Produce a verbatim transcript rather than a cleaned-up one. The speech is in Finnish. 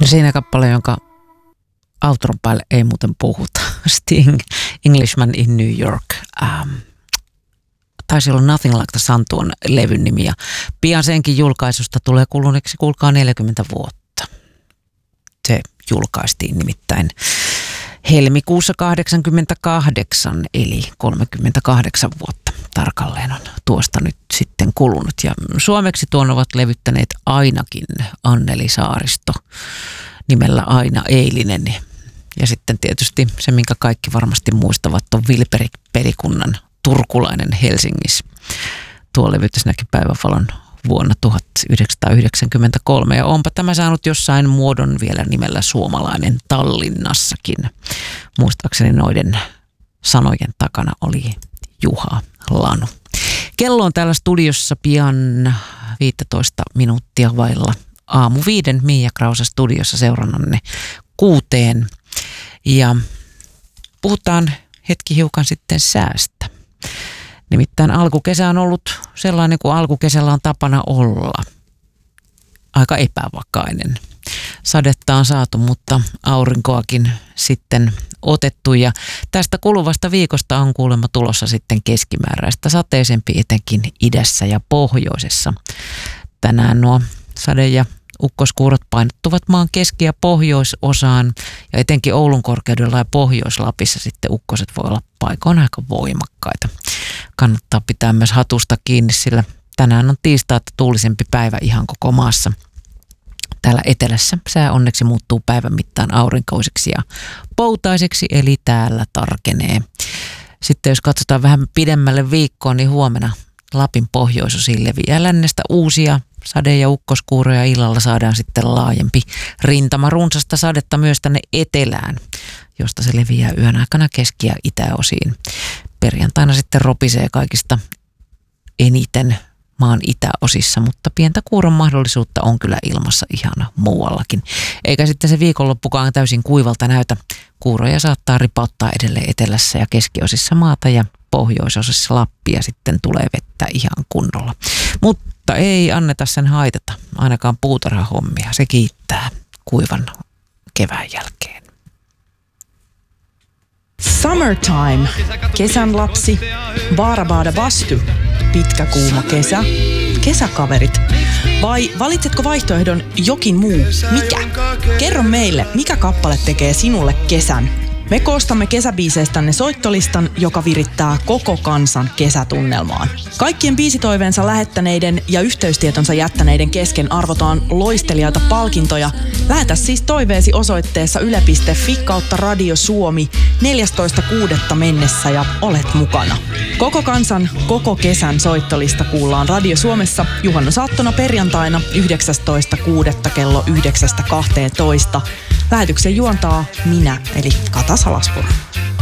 Siinä kappale, jonka outron päälle ei muuten puhuta. Sting, Englishman in New York. Ähm, taisi olla Nothing Like the Sun tuon levyn nimi. Ja pian senkin julkaisusta tulee kuluneeksi, kuulkaa, neljäkymmentä vuotta. Se julkaistiin nimittäin helmikuussa kahdeksankymmentäkahdeksan, eli kolmekymmentäkahdeksan vuotta tarkalleen on tuosta nyt sitten kulunut. Ja suomeksi tuon ovat levyttäneet ainakin Anneli Saaristo nimellä Aina Eilinen. Ja sitten tietysti se, minkä kaikki varmasti muistavat, on Vilperi-perikunnan Turkulainen Helsingissä. Tuo levytys näki päivävalon vuonna tuhatyhdeksänsataayhdeksänkymmentäkolme. Ja onpa tämä saanut jossain muodon vielä nimellä Suomalainen Tallinnassakin. Muistaakseni noiden sanojen takana oli Juha Lanu. Kello on täällä studiossa pian viisitoista minuuttia vailla aamu viiden. Miia Krause studiossa seurannanne kuuteen. Ja puhutaan hetki hiukan sitten säästä. Nimittäin alkukesä on ollut sellainen kuin alkukesällä on tapana olla. Aika epävakainen. Sadetta on saatu, mutta aurinkoakin sitten otettu. Ja tästä kuluvasta viikosta on kuulemma tulossa sitten keskimääräistä sateisempi etenkin idässä ja pohjoisessa. Tänään nuo sade- ja ukkoskuurot painottuvat maan keski- ja pohjoisosaan ja etenkin Oulun korkeudella ja Pohjois-Lapissa sitten ukkoset voi olla paikoin aika voimakkaita. Kannattaa pitää myös hatusta kiinni, sillä tänään on tiistaita tuulisempi päivä ihan koko maassa. Täällä etelässä sää onneksi muuttuu päivän mittaan aurinkoiseksi ja poutaiseksi, eli täällä tarkenee. Sitten jos katsotaan vähän pidemmälle viikkoon, niin huomenna Lapin pohjoisosiin leviää lännestä uusia sade- ja ukkoskuuroja. Illalla saadaan sitten laajempi rintama runsasta sadetta myös tänne etelään, josta se leviää yön aikana keski- ja itäosiin. Perjantaina sitten ropisee kaikista eniten maan itäosissa, mutta pientä kuuron mahdollisuutta on kyllä ilmassa ihan muuallakin. Eikä sitten se viikonloppukaan täysin kuivalta näytä. Kuuroja saattaa ripauttaa edelleen etelässä ja keskiosissa maata ja pohjoisosissa Lappia sitten tulee vettä ihan kunnolla. Mutta ei anneta sen haitata, ainakaan puutarhahommia. Se kiittää kuivan kevään jälkeen. Summertime, kesän lapsi, Baarabaada Bastu, pitkä kuuma kesä, kesäkaverit. Vai valitsetko vaihtoehdon jokin muu? Mikä? Kerro meille, mikä kappale tekee sinulle kesän. Me koostamme kesäbiiseistänne soittolistan, joka virittää koko kansan kesätunnelmaan. Kaikkien biisitoiveensa lähettäneiden ja yhteystietonsa jättäneiden kesken arvotaan loistelijaita palkintoja. Lähetä siis toiveesi osoitteessa yle piste fi kautta Radio Suomi neljästoista kuudetta mennessä ja olet mukana. Koko kansan, koko kesän soittolista kuullaan Radio Suomessa juhannusaattona perjantaina yhdeksästoista kuudetta kello yhdeksästä kahteentoista. Lähetyksen juontaa minä, eli Kata Salaspuro.